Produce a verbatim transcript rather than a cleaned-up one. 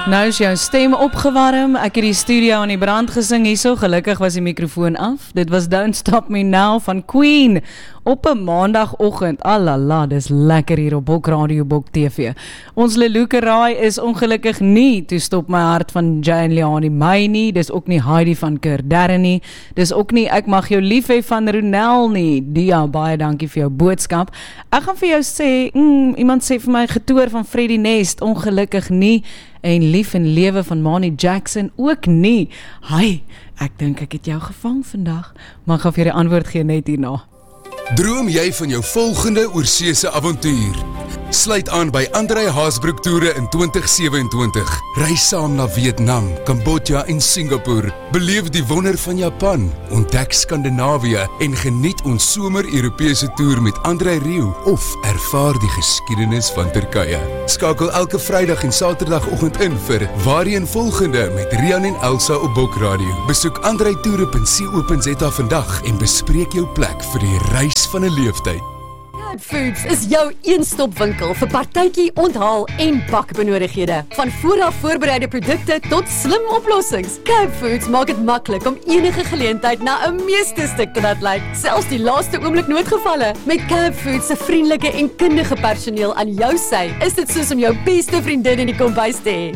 Nou is jou stem opgewarm, ek het die studio aan die brand gesing hierso, gelukkig was die mikrofoon af. Dit was Don't Stop Me Now van Queen, op 'n maandagoggend, alala, dis lekker hier op Bok Radio, Bok T V. Ons Leluke Raai is ongelukkig nie, toe stop my hart van Jane Leani my nie, dis ook nie Heidi van Kerdern nie, dis ook nie Ek Mag Jou Lief Hê van Ronel nie. Dia, baie dankie vir jou boodskap. Ek gaan vir jou sê, mm, iemand sê vir my Getoor van Freddie Nest, ongelukkig nie, en Lief en Lewe van Manny Jackson ook nie. Hi, ek dink ek het jou gevang vandag, maar ek gaan vir die antwoord gee net hierna. Droom jy van jou volgende oorseese avontuur? Sluit aan by André Haasbroek Toere in twintig sewe-en-twintig. Reis saam na Vietnam, Kambodja en Singapore. Beleef die wonder van Japan, ontdek Skandinawië en geniet ons somer-Europese toer met André Rieu of ervaar die geskiedenis van Turkye. Skakel elke Vrydag en Saterdagoggend in vir Waarheen Volgende met Rian en Elsa op Bok Radio. Besoek andré toere punt co punt za vandag en bespreek jou plek vir die reis van 'n leeftyd. Cape Foods is jou een-stop winkel vir partytjie, onthaal en bakbenodighede. Van vooraf voorbereide produkte tot slim oplossings. Cape Foods maak dit maklik om enige geleentheid na 'n meesterstuk te laat lyk, selfs die laaste oomblik noodgevalle. Met Cape Foods se vriendelike en kundige personeel aan jou sy, is dit soos om jou beste vriendin in die kombuis te hê.